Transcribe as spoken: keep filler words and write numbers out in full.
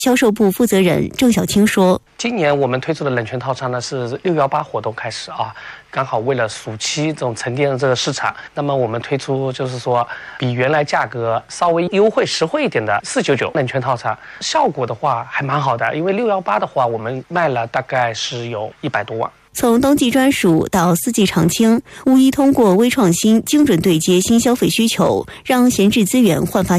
销售部负责人郑小青说：“ 今年我们推出的冷券套餐呢是六一八活动开始啊，刚好为了暑期这种沉淀的这个市场，那么我们推出就是说比原来价格稍微优惠实惠一点的四九九冷券套餐，效果的话还蛮好的，因为六一八的话我们卖了大概是有一百多万。” 从冬季专属到四季常青，无疑通过微创新精准对接新消费需求，让闲置资源焕发